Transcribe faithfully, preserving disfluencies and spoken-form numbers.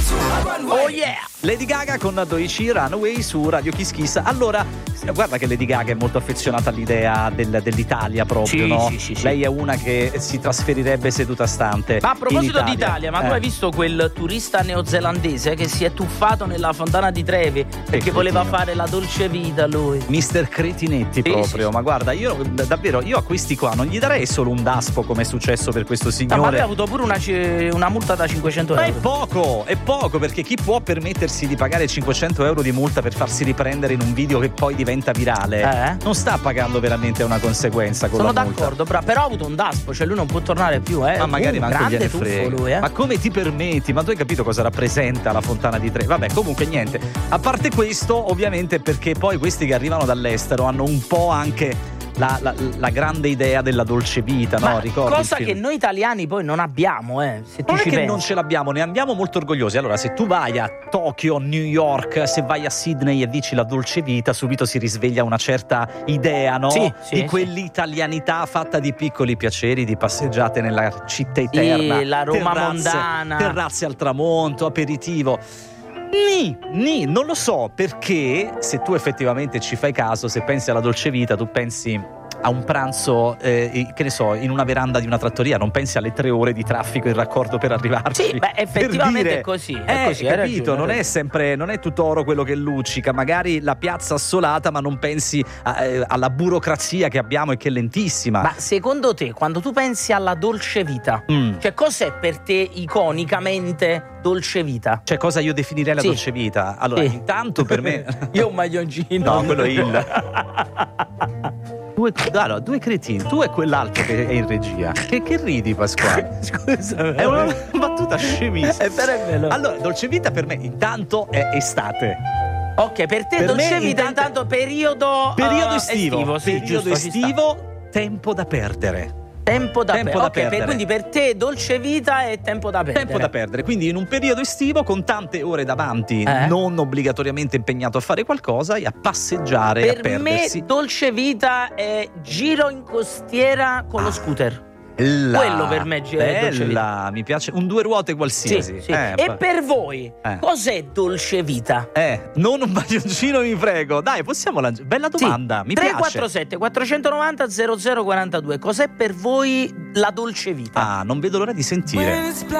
Oh yeah! Lady Gaga con Doichi Runaway su Radio Kiss Kiss. Allora, guarda che Lady Gaga è molto affezionata all'idea del, dell'Italia proprio, sì, no? Sì, sì, sì. Lei è una che si trasferirebbe seduta stante. Ma a proposito in Italia. d'Italia, ma eh. tu hai visto quel turista neozelandese che si è tuffato nella fontana di Trevi perché cretino. voleva fare la dolce vita lui? mister Cretinetti sì, proprio, sì, ma guarda, io davvero, io a questi qua non gli darei solo un daspo come è successo per questo signore. No, ma lui ha avuto pure una, una multa da cinquecento euro. Ma è poco, è poco, perché chi può permettersi di pagare cinquecento euro di multa per farsi riprendere in un video che poi diventa virale eh? non sta pagando veramente una conseguenza con Sono la multa. d'accordo, bra- però ha avuto un daspo, cioè lui non può tornare più, eh. Ma magari uh, manco grande gliene tuffo frega. lui, eh. Ma come ti permetti? Ma tu hai capito cosa rappresenta la fontana di Trevi? Vabbè, comunque niente. A parte questo, ovviamente, perché poi questi che arrivano dall'estero hanno un po' anche La, la, la grande idea della dolce vita, ma no? Ricordi cosa che noi italiani poi non abbiamo, eh, se tu non è ci che pensi. non ce l'abbiamo, ne andiamo molto orgogliosi. Allora, se tu vai a Tokyo, New York, se vai a Sydney e dici la dolce vita, subito si risveglia una certa idea, no? Sì, sì, di sì. quell'italianità fatta di piccoli piaceri, di passeggiate nella città eterna, Sì, la Roma terrazze, mondana, terrazze al tramonto, aperitivo. Ni, ni, non lo so, perché se tu effettivamente ci fai caso, se pensi alla dolce vita, tu pensi a un pranzo, eh, che ne so, in una veranda di una trattoria, non pensi alle tre ore di traffico in raccordo per arrivarci. Sì, beh, effettivamente dire, è così. È eh, così, hai capito, ragione, non hai è sempre, non è tutto oro quello che luccica, magari la piazza assolata, ma non pensi a, eh, alla burocrazia che abbiamo e che è lentissima. Ma secondo te, quando tu pensi alla dolce vita, Mm. cioè cos'è per te iconicamente dolce vita? Cioè, cosa io definirei la Sì. dolce vita? Allora, Sì. intanto per me Io ho un maglioncino. No, quello è il Due, allora, due cretini, tu e quell'altro che è in regia. Che, che ridi, Pasquale? Scusa, È una battuta scemissima. È vero, è vero. Allora, dolce vita per me intanto è estate. Ok, per te Per dolce me vita intanto- intanto periodo Periodo eh, estivo, sì, periodo giusto, ci sta. estivo, tempo da perdere. Tempo da, Tempo per- da ok, per- perdere. quindi per te dolce vita è tempo da perdere. Tempo da perdere, quindi in un periodo estivo con tante ore davanti, Eh? non obbligatoriamente impegnato a fare qualcosa e a passeggiare e a Per me perdersi. dolce vita è giro in costiera con lo scooter. Bella, Quello per me è dolce bella, mi piace un due ruote qualsiasi. Sì, sì. Eh, e pa- per voi Eh. cos'è dolce vita? Eh, non un baglioncino, mi prego. Dai, possiamo lanciare. Bella domanda, mi tre piace. quattro sette quattrocentonovanta zero zero quarantadue. Cos'è per voi la dolce vita? Ah, non vedo l'ora di sentire.